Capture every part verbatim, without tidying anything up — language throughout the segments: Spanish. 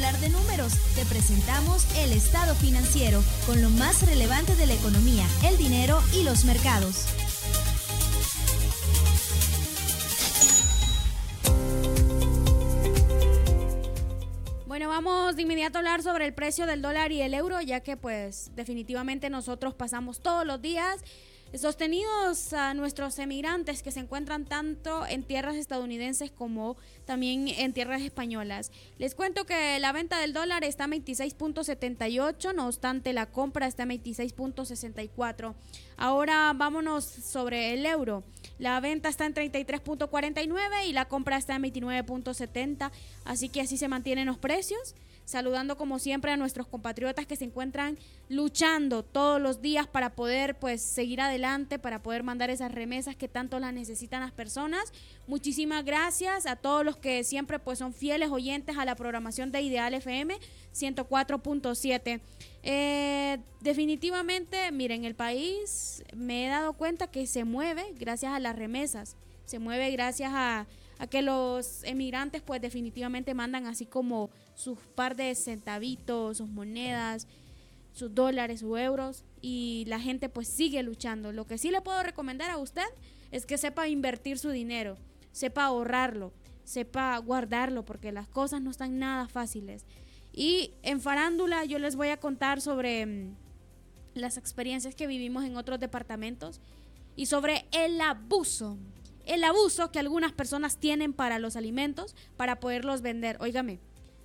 hablar de números. Te presentamos el estado financiero, con lo más relevante de la economía, el dinero y los mercados. Bueno, vamos de inmediato a hablar sobre el precio del dólar y el euro, ya que pues definitivamente nosotros pasamos todos los días sostenidos a nuestros emigrantes que se encuentran tanto en tierras estadounidenses como también en tierras españolas. Les cuento que la venta del dólar está en veintiséis punto setenta y ocho, no obstante la compra está en veintiséis punto sesenta y cuatro. Ahora vámonos sobre el euro. La venta está en treinta y tres punto cuarenta y nueve y la compra está en veintinueve punto setenta, así que así se mantienen los precios. Saludando como siempre a nuestros compatriotas que se encuentran luchando todos los días para poder pues seguir adelante, para poder mandar esas remesas que tanto las necesitan las personas. Muchísimas gracias a todos los que siempre pues son fieles oyentes a la programación de Ideal F M ciento cuatro punto siete. Eh, definitivamente, miren, el país me he dado cuenta que se mueve gracias a las remesas, se mueve gracias a a que los emigrantes pues definitivamente mandan así como sus par de centavitos, sus monedas, sus dólares o euros, y la gente pues sigue luchando. Lo que sí le puedo recomendar a usted es que sepa invertir su dinero, sepa ahorrarlo, sepa guardarlo, porque las cosas no están nada fáciles. Y en farándula yo les voy a contar sobre mmm, las experiencias que vivimos en otros departamentos y sobre el abuso El abuso que algunas personas tienen para los alimentos, para poderlos vender. Óigame,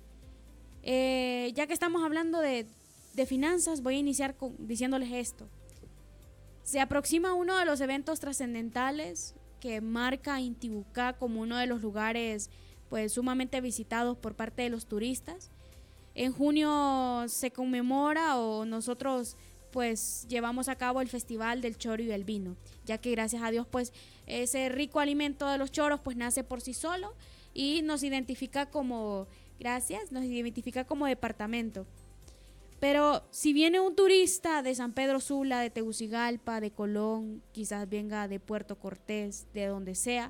eh, ya que estamos hablando de, de finanzas, voy a iniciar con, diciéndoles esto. Se aproxima uno de los eventos trascendentales que marca a Intibucá como uno de los lugares pues, sumamente visitados por parte de los turistas. En junio se conmemora o nosotros pues llevamos a cabo el Festival del Choro y el Vino, ya que gracias a Dios pues ese rico alimento de los choros pues nace por sí solo y nos identifica como, gracias, nos identifica como departamento. Pero si viene un turista de San Pedro Sula, de Tegucigalpa, de Colón, quizás venga de Puerto Cortés, de donde sea,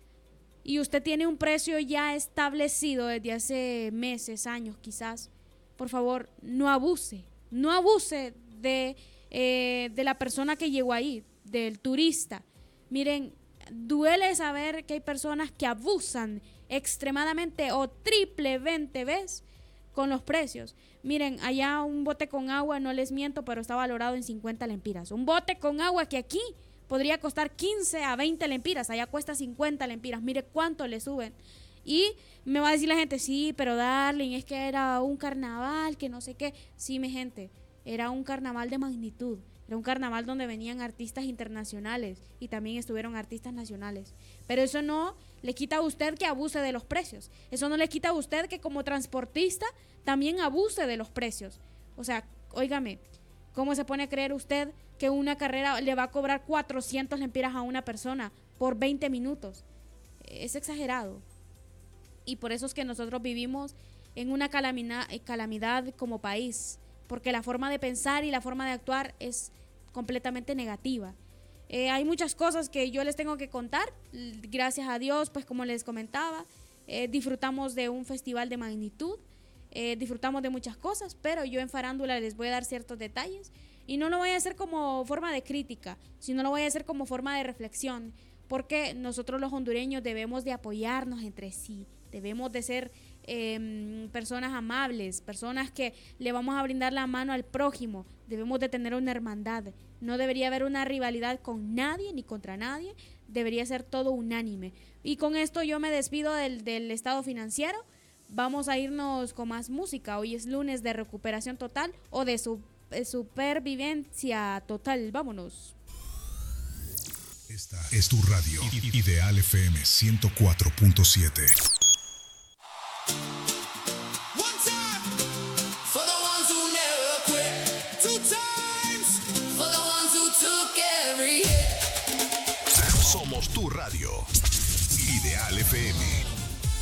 y usted tiene un precio ya establecido desde hace meses, años quizás, por favor no abuse, no abuse De, eh, de la persona que llegó ahí, del turista. Miren, duele saber que hay personas que abusan extremadamente o triplemente, ¿ves?, con los precios. Miren, allá un bote con agua, no les miento, pero está valorado en cincuenta lempiras. Un bote con agua que aquí podría costar quince a veinte lempiras, allá cuesta cincuenta lempiras. Mire cuánto le suben. Y me va a decir la gente, sí, pero darling, es que era un carnaval, que no sé qué. Sí, mi gente, era un carnaval de magnitud, era un carnaval donde venían artistas internacionales y también estuvieron artistas nacionales, pero eso no le quita a usted que abuse de los precios, eso no le quita a usted que como transportista también abuse de los precios. O sea, óigame, ¿cómo se pone a creer usted que una carrera le va a cobrar cuatrocientos lempiras a una persona por veinte minutos? Es exagerado, y por eso es que nosotros vivimos en una calamidad, calamidad como país, porque la forma de pensar y la forma de actuar es completamente negativa. Eh, hay muchas cosas que yo les tengo que contar. Gracias a Dios, pues como les comentaba, eh, disfrutamos de un festival de magnitud, eh, disfrutamos de muchas cosas, pero yo en farándula les voy a dar ciertos detalles y no lo voy a hacer como forma de crítica, sino lo voy a hacer como forma de reflexión, porque nosotros los hondureños debemos de apoyarnos entre sí, debemos de ser Eh, personas amables, personas que le vamos a brindar la mano al prójimo. Debemos de tener una hermandad. No debería haber una rivalidad con nadie ni contra nadie. Debería ser todo unánime. Y con esto yo me despido del, del estado financiero. Vamos a irnos con más música. Hoy es lunes de recuperación total o de su, eh, supervivencia total. Vámonos. Esta es tu radio. Ideal F M ciento cuatro punto siete. Somos tu radio. Ideal F M.